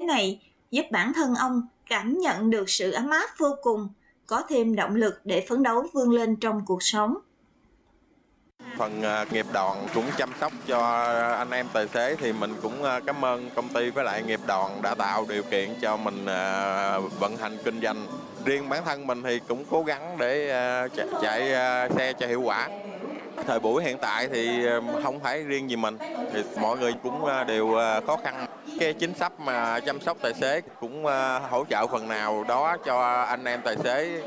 này giúp bản thân ông cảm nhận được sự ấm áp vô cùng, có thêm động lực để phấn đấu vươn lên trong cuộc sống. Phần nghiệp đoàn cũng chăm sóc cho anh em tài xế thì mình cũng cảm ơn công ty với lại nghiệp đoàn đã tạo điều kiện cho mình vận hành kinh doanh. Riêng bản thân mình thì cũng cố gắng để chạy xe cho hiệu quả. Thời buổi hiện tại thì không phải riêng gì mình, thì mọi người cũng đều khó khăn. Cái chính sách mà chăm sóc tài xế cũng hỗ trợ phần nào đó cho anh em tài xế.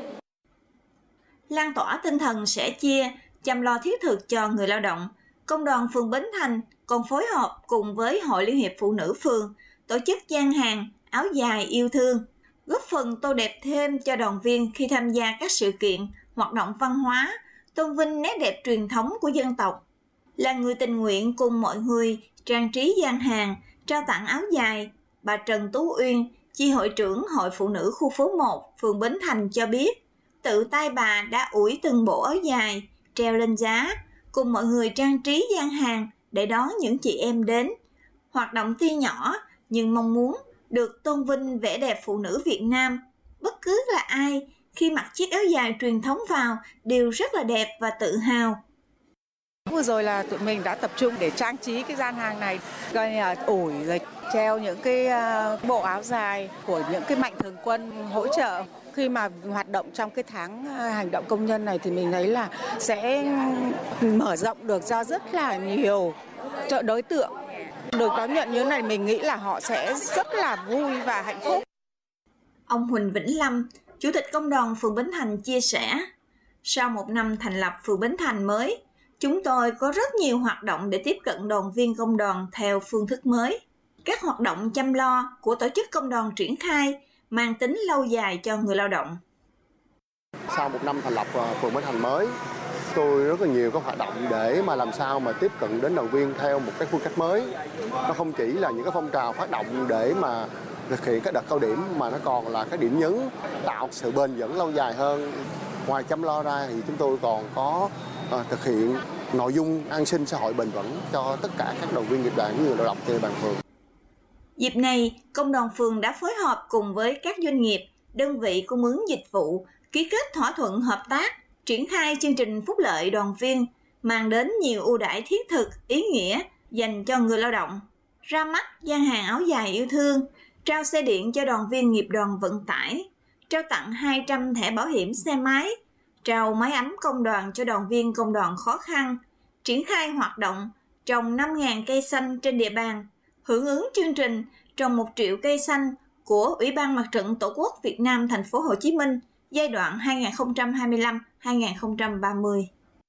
Lan tỏa tinh thần sẻ chia, chăm lo thiết thực cho người lao động, Công đoàn phường Bến Thành còn phối hợp cùng với Hội Liên hiệp Phụ nữ phường tổ chức gian hàng áo dài yêu thương, góp phần tô đẹp thêm cho đoàn viên khi tham gia các sự kiện, hoạt động văn hóa, tôn vinh nét đẹp truyền thống của dân tộc. Là người tình nguyện cùng mọi người trang trí gian hàng, trao tặng áo dài, bà Trần Tú Uyên, chi hội trưởng Hội Phụ nữ khu phố 1, phường Bến Thành cho biết, tự tay bà đã ủi từng bộ áo dài, treo lên giá, cùng mọi người trang trí gian hàng để đón những chị em đến. Hoạt động tuy nhỏ nhưng mong muốn được tôn vinh vẻ đẹp phụ nữ Việt Nam. Bất cứ là ai, khi mặc chiếc áo dài truyền thống vào đều rất là đẹp và tự hào. Vừa rồi là tụi mình đã tập trung để trang trí cái gian hàng này, coi như là ủi rồi treo những cái bộ áo dài của những cái mạnh thường quân hỗ trợ. Khi mà hoạt động trong cái tháng hành động công nhân này thì mình thấy là sẽ mở rộng được ra rất là nhiều đối tượng. Được đón nhận như thế này mình nghĩ là họ sẽ rất là vui và hạnh phúc. Ông Huỳnh Vĩnh Lâm, Chủ tịch Công đoàn phường Bến Thành chia sẻ, sau một năm thành lập phường Bến Thành mới, chúng tôi có rất nhiều hoạt động để tiếp cận đoàn viên công đoàn theo phương thức mới. Các hoạt động chăm lo của tổ chức công đoàn triển khai mang tính lâu dài cho người lao động. Sau một năm thành lập phường Bến Thành mới, tôi rất là nhiều các hoạt động để mà làm sao mà tiếp cận đến đoàn viên theo một cái phương cách mới. Nó không chỉ là những cái phong trào phát động để mà thực hiện các đợt cao điểm, mà nó còn là cái điểm nhấn tạo sự bền vững lâu dài hơn. Ngoài chăm lo ra thì chúng tôi còn có thực hiện nội dung an sinh xã hội bền vững cho tất cả các đoàn viên nghiệp đoàn cũng như người lao động trên địa bàn phường. Dịp này, Công đoàn phường đã phối hợp cùng với các doanh nghiệp, đơn vị cung ứng dịch vụ ký kết thỏa thuận hợp tác, triển khai chương trình phúc lợi đoàn viên, mang đến nhiều ưu đãi thiết thực, ý nghĩa dành cho người lao động. Ra mắt gian hàng áo dài yêu thương, trao xe điện cho đoàn viên nghiệp đoàn vận tải, trao tặng 200 thẻ bảo hiểm xe máy, trao máy ấm công đoàn cho đoàn viên công đoàn khó khăn, triển khai hoạt động trồng 5.000 cây xanh trên địa bàn, hưởng ứng chương trình trồng 1 triệu cây xanh của Ủy ban Mặt trận Tổ quốc Việt Nam thành phố Hồ Chí Minh giai đoạn 2025-2030.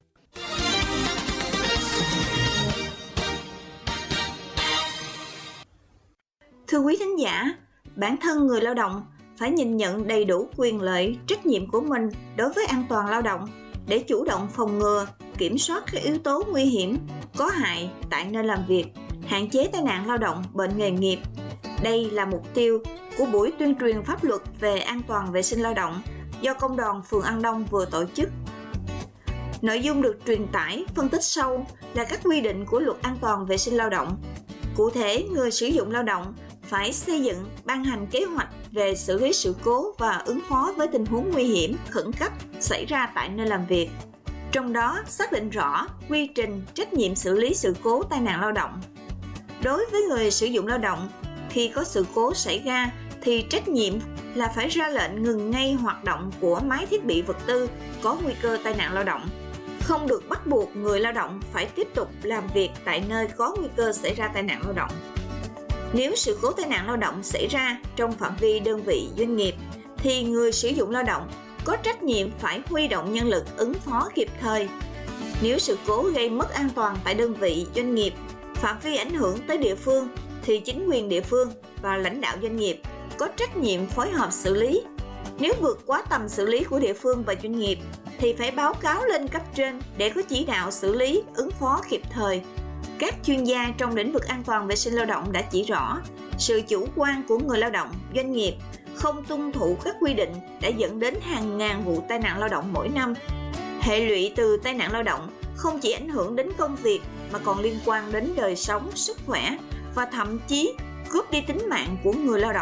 Thưa quý thính giả, bản thân người lao động phải nhìn nhận đầy đủ quyền lợi, trách nhiệm của mình đối với an toàn lao động để chủ động phòng ngừa, kiểm soát các yếu tố nguy hiểm, có hại tại nơi làm việc, hạn chế tai nạn lao động, bệnh nghề nghiệp. Đây là mục tiêu của buổi tuyên truyền pháp luật về an toàn vệ sinh lao động do Công đoàn phường An Đông vừa tổ chức. Nội dung được truyền tải, phân tích sâu là các quy định của Luật An toàn vệ sinh lao động. Cụ thể, người sử dụng lao động phải xây dựng, ban hành kế hoạch về xử lý sự cố và ứng phó với tình huống nguy hiểm, khẩn cấp xảy ra tại nơi làm việc. Trong đó, xác định rõ quy trình, trách nhiệm xử lý sự cố tai nạn lao động. Đối với người sử dụng lao động, khi có sự cố xảy ra thì trách nhiệm là phải ra lệnh ngừng ngay hoạt động của máy thiết bị vật tư có nguy cơ tai nạn lao động. Không được bắt buộc người lao động phải tiếp tục làm việc tại nơi có nguy cơ xảy ra tai nạn lao động. Nếu sự cố tai nạn lao động xảy ra trong phạm vi đơn vị doanh nghiệp, thì người sử dụng lao động có trách nhiệm phải huy động nhân lực ứng phó kịp thời. Nếu sự cố gây mất an toàn tại đơn vị doanh nghiệp, phạm vi ảnh hưởng tới địa phương, thì chính quyền địa phương và lãnh đạo doanh nghiệp có trách nhiệm phối hợp xử lý. Nếu vượt quá tầm xử lý của địa phương và doanh nghiệp, thì phải báo cáo lên cấp trên để có chỉ đạo xử lý, ứng phó kịp thời. Các chuyên gia trong lĩnh vực an toàn vệ sinh lao động đã chỉ rõ, sự chủ quan của người lao động, doanh nghiệp không tuân thủ các quy định đã dẫn đến hàng ngàn vụ tai nạn lao động mỗi năm. Hệ lụy từ tai nạn lao động không chỉ ảnh hưởng đến công việc mà còn liên quan đến đời sống, sức khỏe và thậm chí cướp đi tính mạng của người lao động.